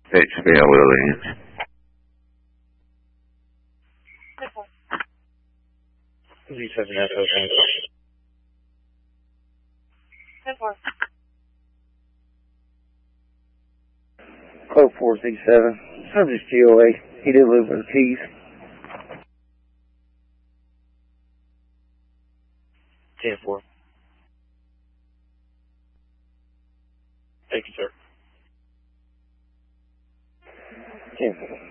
HBLLN. 37FO. 10-4. Code 467. Subject GOA. He did live with the keys. 10-4. Thank you, sir. 10-4.